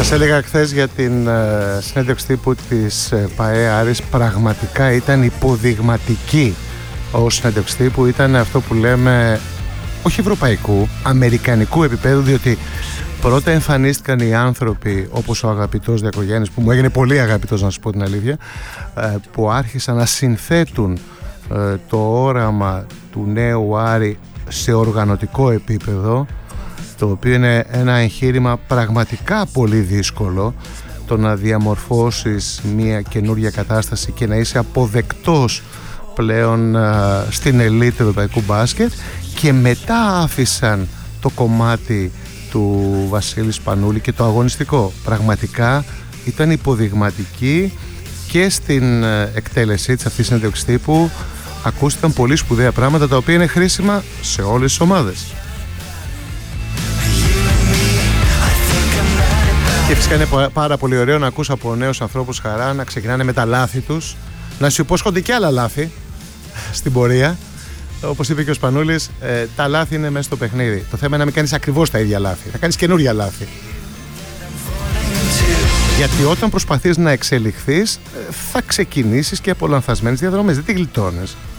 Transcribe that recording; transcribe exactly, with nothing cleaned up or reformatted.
Σας έλεγα χθες για την uh, συνέντευξη τύπου της uh, ΠΑΕ Άρης. Πραγματικά ήταν υποδειγματική ως συνέντευξη τύπου. Ήταν αυτό που λέμε όχι ευρωπαϊκού, αμερικανικού επίπεδου, διότι πρώτα εμφανίστηκαν οι άνθρωποι όπως ο αγαπητός Διακογέννης, που μου έγινε πολύ αγαπητός να σου πω την αλήθεια, uh, που άρχισαν να συνθέτουν uh, το όραμα του νέου Άρη σε οργανωτικό επίπεδο, το οποίο είναι ένα εγχείρημα πραγματικά πολύ δύσκολο, το να διαμορφώσεις μια καινούργια κατάσταση και να είσαι αποδεκτός πλέον α, στην ελίτ του ευρωπαϊκού μπάσκετ. Και μετά άφησαν το κομμάτι του Βασίλη Σπανούλη και το αγωνιστικό. Πραγματικά ήταν υποδειγματική και στην εκτέλεσή της αυτής της συνέντευξης τύπου. Ακούστηκαν πολύ σπουδαία πράγματα, τα οποία είναι χρήσιμα σε όλες τις ομάδες. Και φυσικά είναι πάρα πολύ ωραίο να ακούς από νέους ανθρώπους χαρά να ξεκινάνε με τα λάθη τους, να σου υπόσχονται και άλλα λάθη στην πορεία. Όπως είπε και ο Σπανούλης, ε, τα λάθη είναι μέσα στο παιχνίδι. Το θέμα είναι να μην κάνεις ακριβώς τα ίδια λάθη, να κάνεις καινούρια λάθη. Γιατί όταν προσπαθείς να εξελιχθείς, θα ξεκινήσεις και από λανθασμένες διαδρομές, δεν τη γλιτώνεις.